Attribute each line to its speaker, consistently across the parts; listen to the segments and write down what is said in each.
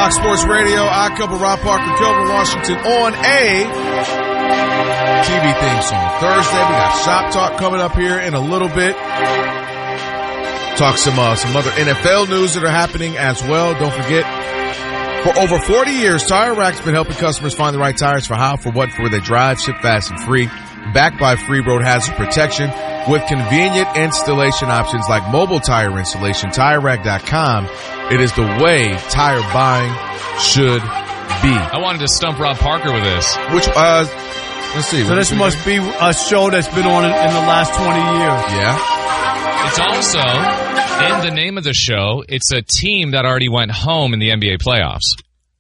Speaker 1: Fox Sports Radio, I cover Rob Parker, Kelvin Washington on a TV theme song. Thursday, we got Shop Talk coming up here in a little bit. Talk some other NFL news that are happening as well. Don't forget, for over 40 years, Tire Rack's been helping customers find the right tires for how, for what, for where they drive, ship fast and free. Backed by free road hazard protection with convenient installation options like mobile tire installation. TireRack.com. It is the way tire buying should be.
Speaker 2: I wanted to stump Rob Parker with this.
Speaker 1: Which, let's see.
Speaker 3: So this must be a show that's been on in the last 20 years.
Speaker 1: Yeah.
Speaker 2: It's also, in the name of the show, it's a team that already went home in the NBA playoffs.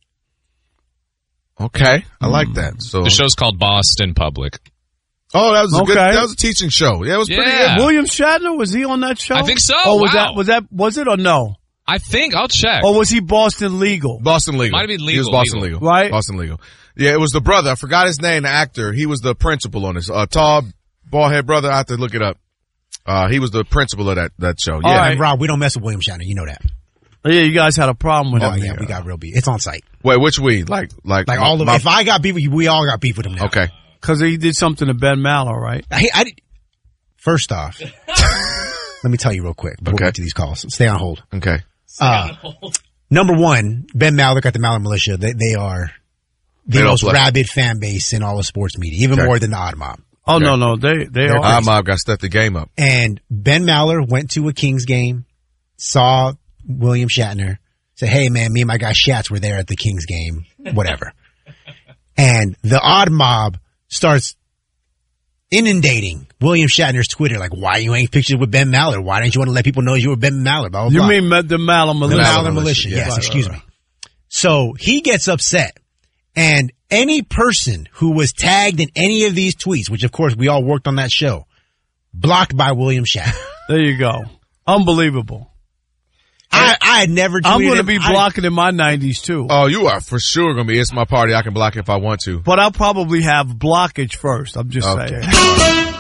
Speaker 1: Okay. I like that. So
Speaker 2: the show's called Boston Public.
Speaker 1: Oh, that was a good, that was a teaching show. Yeah, it was pretty good.
Speaker 3: William Shatner, was he on that show?
Speaker 2: I think so.
Speaker 3: Oh, was it or no?
Speaker 2: I think, I'll check.
Speaker 3: Or was he Boston Legal?
Speaker 1: Boston Legal.
Speaker 2: Might have been legal.
Speaker 1: He was Boston Legal.
Speaker 3: Right?
Speaker 1: Boston Legal. Yeah, it was the brother. I forgot his name, the actor. He was the principal on this. Tall, bald-head brother. I have to look it up. He was the principal of that show. Yeah.
Speaker 4: Right. And Rob, we don't mess with William Shatner. You know that.
Speaker 3: Yeah, you guys had a problem with him.
Speaker 4: Oh, yeah, we got real beef. It's on site.
Speaker 1: Wait, which we? Like
Speaker 4: all of them. If I got beef with you, we all got beef with him now.
Speaker 1: Okay.
Speaker 3: Because he did something to Ben Maller, right?
Speaker 4: First off, let me tell you real quick before we get to these calls. Stay on hold.
Speaker 1: Okay.
Speaker 4: Number one, Ben Maller got the Maller Militia. They are the most rabid fan base in all of sports media, even more than the Odd Mob.
Speaker 3: Oh, no. They are.
Speaker 1: Odd Mob got stepped the game up.
Speaker 4: And Ben Maller went to a Kings game, saw William Shatner, said, hey, man, me and my guy Shats were there at the Kings game, whatever. And the Odd Mob starts inundating William Shatner's Twitter, like, why you ain't pictured with Ben Maller? Why didn't you want to let people know you were Ben Maller? Blah, blah, blah.
Speaker 3: You mean the Maller Militia?
Speaker 4: The Maller Militia, yes, excuse me. So he gets upset. And any person who was tagged in any of these tweets, which of course we all worked on that show, blocked by William Shatner.
Speaker 3: There you go. Unbelievable.
Speaker 4: I had never tweeted.
Speaker 3: I'm going to be blocking in my 90s too.
Speaker 1: Oh, you are for sure going to be. It's my party. I can block it if I want to.
Speaker 3: But I'll probably have blockage first. I'm just saying.